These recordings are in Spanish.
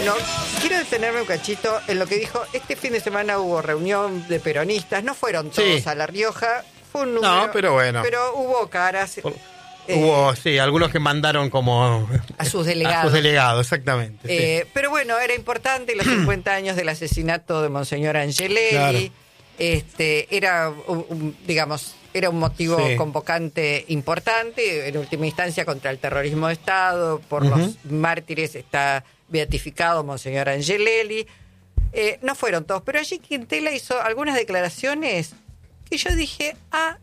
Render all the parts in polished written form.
Bueno, quiero detenerme un cachito en lo que dijo. Este fin de semana hubo reunión de peronistas. No fueron todos a La Rioja. Fue un número. No, pero bueno. Pero hubo caras. Hubo, sí, algunos que mandaron como... A sus delegados. A sus delegados, exactamente. Sí. Pero bueno, era importante los 50 años del asesinato de Monseñor Angelelli. Claro. Era, digamos... Era un motivo convocante importante, en última instancia contra el terrorismo de Estado, por los mártires está beatificado Monseñor Angelelli. No fueron todos, pero allí Quintela hizo algunas declaraciones que yo dije,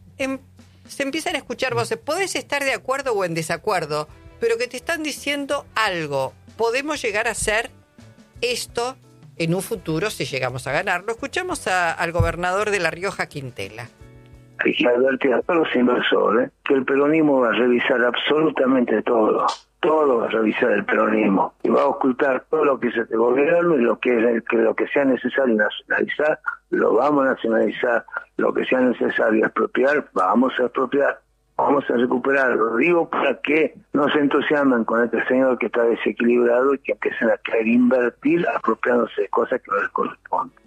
se empiezan a escuchar voces, podés estar de acuerdo o en desacuerdo, pero que te están diciendo algo, podemos llegar a hacer esto en un futuro si llegamos a ganarlo. Escuchamos al gobernador de La Rioja, Quintela. Hay que advertir a todos los inversores que el peronismo va a revisar absolutamente todo va a revisar el peronismo y va a ocultar todo lo que es este gobierno y lo que sea necesario nacionalizar, lo vamos a nacionalizar, lo que sea necesario expropiar, vamos a expropiar, vamos a recuperar, lo digo para que no se entusiasmen con este señor que está desequilibrado y que empiecen a querer invertir apropiándose de cosas que no les corresponden.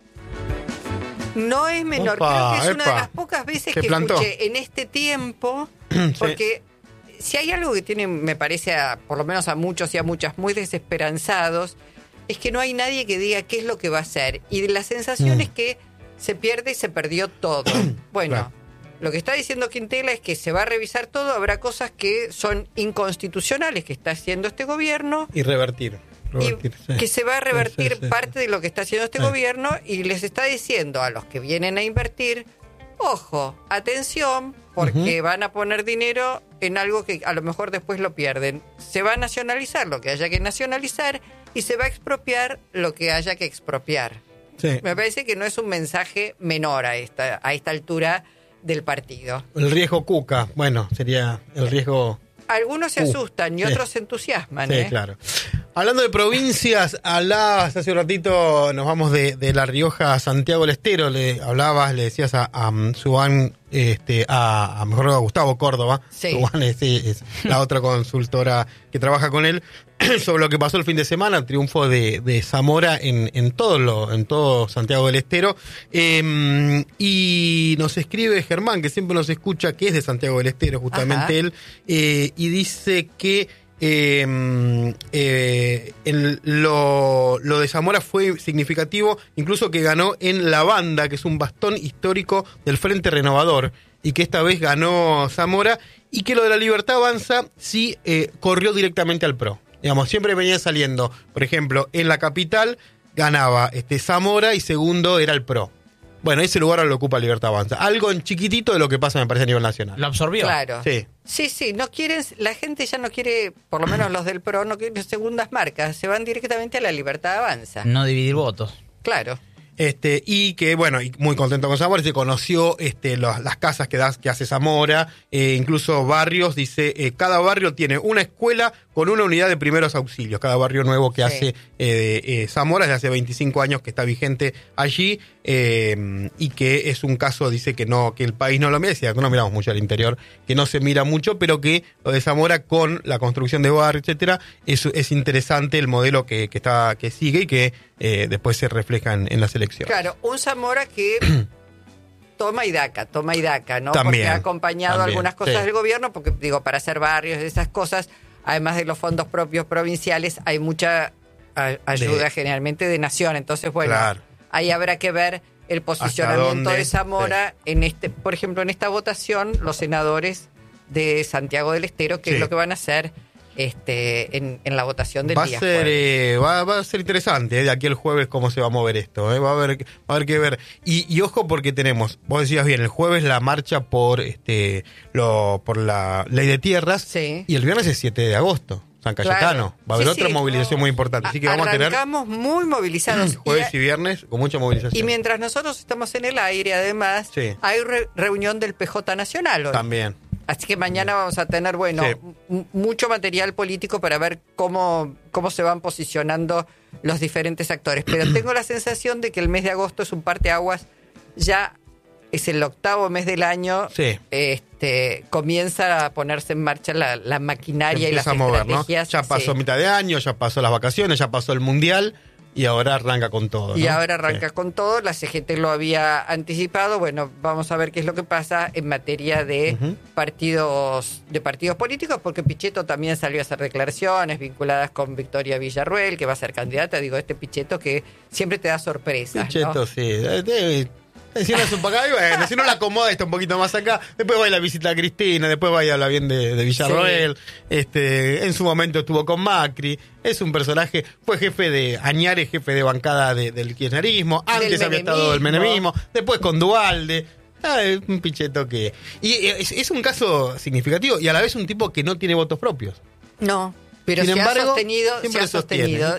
No es menor, creo que es una de las pocas veces que escuché en este tiempo, porque si hay algo que tiene, me parece, por lo menos a muchos y a muchas muy desesperanzados, es que no hay nadie que diga qué es lo que va a hacer. Y la sensación es que se pierde y se perdió todo. Bueno, lo que está diciendo Quintela es que se va a revisar todo, habrá cosas que son inconstitucionales que está haciendo este gobierno. Y revertir. Que se va a revertir parte de lo que está haciendo este gobierno y les está diciendo a los que vienen a invertir, ojo, atención, porque van a poner dinero en algo que a lo mejor después lo pierden. Se va a nacionalizar lo que haya que nacionalizar y se va a expropiar lo que haya que expropiar. Sí. Me parece que no es un mensaje menor a esta altura del partido. El riesgo Cuca, bueno, sería el riesgo... Algunos se asustan y otros se entusiasman. Sí, claro. Hablando de provincias, hablabas hace un ratito, nos vamos de La Rioja a Santiago del Estero, le decías a Subán, mejor a Gustavo Córdoba, Subán es la otra consultora que trabaja con él, sobre lo que pasó el fin de semana, triunfo de Zamora en todo Santiago del Estero. Y nos escribe Germán, que siempre nos escucha, que es de Santiago del Estero, justamente él, y dice que lo de Zamora fue significativo, incluso que ganó en La Banda, que es un bastón histórico del Frente Renovador, y que esta vez ganó Zamora, y que lo de La Libertad Avanza sí corrió directamente al PRO. Digamos, siempre venía saliendo, por ejemplo, en la capital ganaba Zamora y segundo era el PRO. Bueno, ese lugar lo ocupa Libertad Avanza. Algo en chiquitito de lo que pasa, me parece, a nivel nacional. ¿Lo absorbió? Claro. Sí, no quieren, la gente ya no quiere, por lo menos los del PRO, no quieren segundas marcas, se van directamente a la Libertad Avanza. No dividir votos. Claro. Y que, bueno, y muy contento con Zamora, se conoció las casas que hace Zamora, incluso barrios, dice, cada barrio tiene una escuela con una unidad de primeros auxilios, cada barrio nuevo que hace Zamora, desde hace 25 años que está vigente allí, y que es un caso, dice que el país no lo mira, decía que no miramos mucho al interior, que no se mira mucho, pero que lo de Zamora con la construcción de barrios, etcétera, es interesante el modelo que sigue y que después se refleja en las elecciones. Claro, un Zamora que toma y daca, ¿no? También, porque ha acompañado algunas cosas del gobierno, porque digo, para hacer barrios, esas cosas, además de los fondos propios provinciales, hay mucha ayuda generalmente de nación. Entonces, bueno, ahí habrá que ver el posicionamiento de Zamora por ejemplo, en esta votación, los senadores de Santiago del Estero, que es lo que van a hacer en la votación del día jueves. Va a ser interesante de aquí el jueves cómo se va a mover esto. Va a haber que ver. Y ojo, porque vos decías bien, el jueves la marcha por la ley de tierras, y el viernes es 7 de agosto. San Cayetano. Va a haber otra movilización muy importante. Así que vamos a tener... Arrancamos muy movilizados. Jueves y viernes con mucha movilización. Y mientras nosotros estamos en el aire, además, hay reunión del PJ Nacional hoy. También. Así que mañana vamos a tener, mucho material político para ver cómo se van posicionando los diferentes actores. Pero tengo la sensación de que el mes de agosto es un parteaguas ya es el 8º mes del año, comienza a ponerse en marcha la maquinaria y las estrategias. Ya pasó mitad de año, ya pasó las vacaciones, ya pasó el Mundial y ahora arranca con todo, ¿no? Y ahora arranca con todo, la CGT lo había anticipado. Bueno, vamos a ver qué es lo que pasa en materia de partidos políticos, porque Pichetto también salió a hacer declaraciones vinculadas con Victoria Villarruel, que va a ser candidata. Digo, Pichetto que siempre te da sorpresas, Pichetto, ¿no? sí. Si no es un poco acá, y bueno, si no la acomoda está un poquito más acá, después va a ir a visitar a Cristina, después va a ir a hablar bien de Villarroel, en su momento estuvo con Macri, es un personaje, fue jefe de Añares, jefe de bancada del kirchnerismo, antes había estado del menemismo, después con Duhalde. Un Pichetto que... Y es un caso significativo y a la vez un tipo que no tiene votos propios. No, pero sin embargo, se ha sostenido.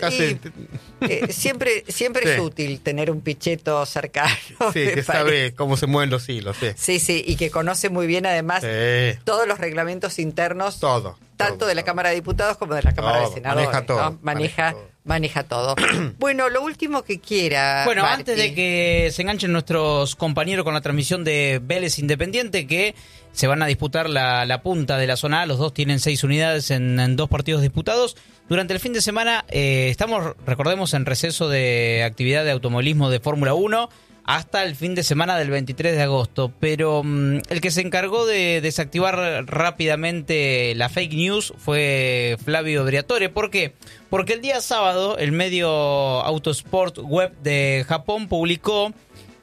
Siempre es útil tener un Pichetto cercano. Sí, que sabe cómo se mueven los hilos. Sí, y que conoce muy bien además todos los reglamentos internos, tanto de la Cámara de Diputados como de la Cámara de Senadores. Maneja todo. ¿no? Maneja todo. Bueno, lo último que quiera. Bueno, Marti. antes de que se enganchen nuestros compañeros con la transmisión de Vélez Independiente, que se van a disputar la punta de la zona A, los dos tienen 6 unidades en 2 partidos disputados. Durante el fin de semana estamos, recordemos, en receso de actividad de automovilismo de Fórmula 1 hasta el fin de semana del 23 de agosto. Pero el que se encargó de desactivar rápidamente la fake news fue Flavio Briatore. ¿Por qué? Porque el día sábado el medio Autosport Web de Japón publicó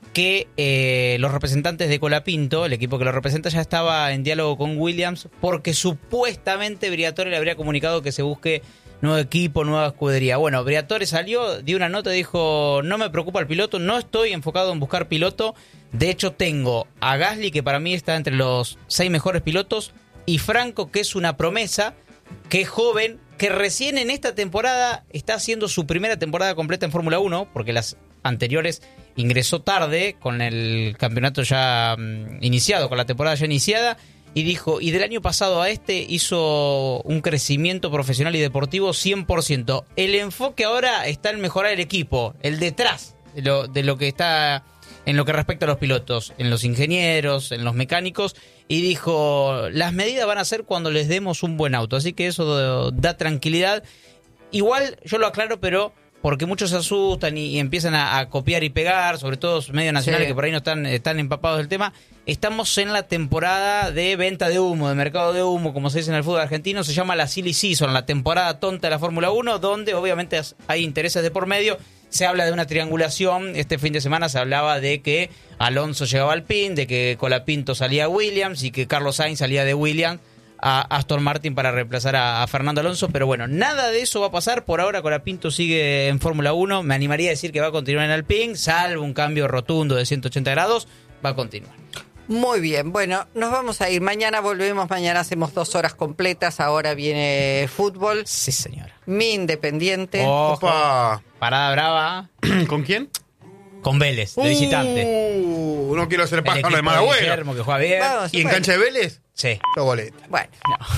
que los representantes de Colapinto, el equipo que lo representa, ya estaba en diálogo con Williams porque supuestamente Briatore le habría comunicado que se busque nuevo equipo, nueva escudería. Bueno, Briatore salió, dio una nota y dijo: no me preocupa el piloto, no estoy enfocado en buscar piloto. De hecho, tengo a Gasly, que para mí está entre los 6 mejores pilotos, y Franco, que es una promesa, que es joven, que recién en esta temporada está haciendo su primera temporada completa en Fórmula 1, porque las anteriores ingresó tarde, con el campeonato ya iniciado, con la temporada ya iniciada. Y dijo, y del año pasado a hizo un crecimiento profesional y deportivo 100%. El enfoque ahora está en mejorar el equipo, el detrás de lo que está en lo que respecta a los pilotos, en los ingenieros, en los mecánicos. Y dijo, las medidas van a ser cuando les demos un buen auto. Así que eso da tranquilidad. Igual, yo lo aclaro, pero porque muchos se asustan y empiezan a copiar y pegar, sobre todo medios nacionales que por ahí no están empapados del tema. Estamos en la temporada de venta de humo, de mercado de humo, como se dice en el fútbol argentino. Se llama la Silly Season, la temporada tonta de la Fórmula 1, donde obviamente hay intereses de por medio. Se habla de una triangulación. Este fin de semana se hablaba de que Alonso llegaba al Alpine, de que Colapinto salía a Williams y que Carlos Sainz salía de Williams a Aston Martin para reemplazar a Fernando Alonso. Pero bueno, nada de eso va a pasar. Por ahora Colapinto sigue en Fórmula 1. Me animaría a decir que va a continuar en Alpine, salvo un cambio rotundo de 180 grados. Va a continuar. Muy bien, bueno, nos vamos a ir. Mañana volvemos, mañana hacemos 2 horas completas. Ahora viene fútbol. Sí, señora. Mi Independiente. Opa. Parada brava. ¿Con quién? Con Vélez, de visitante. No quiero hacer pájaro de mal agüero. Guillermo, que juega bien. Vamos, ¿Y en cancha de Vélez? Sí. Yo boleta. Bueno.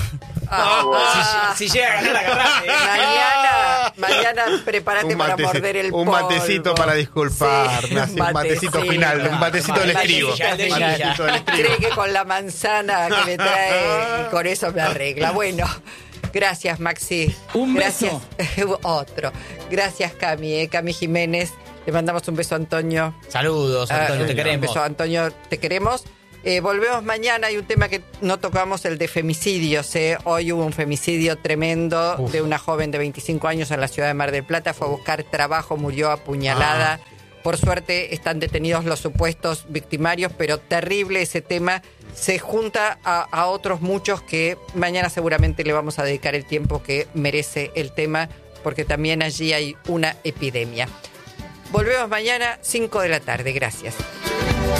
No. Si llega a ganar, agarrate. Mañana prepárate para morder el polvo. Un matecito para disculparme. Sí, un matecito final. Un matecito del escribo. Cree que con la manzana que me trae, con eso me arregla. Bueno. Gracias, Maxi. Un gracias. beso. Otro. Gracias, Cami. Cami Jiménez. Le mandamos un beso a Antonio. Saludos, Antonio, te queremos. Un beso, Antonio, te queremos. Volvemos mañana. Hay un tema que no tocamos, el de femicidios. Hoy hubo un femicidio tremendo de una joven de 25 años en la ciudad de Mar del Plata. Fue a buscar trabajo, murió apuñalada. Por suerte están detenidos los supuestos victimarios, pero terrible ese tema. Se junta a otros muchos que mañana seguramente le vamos a dedicar el tiempo que merece el tema, porque también allí hay una epidemia. Volvemos mañana, 5 de la tarde. Gracias.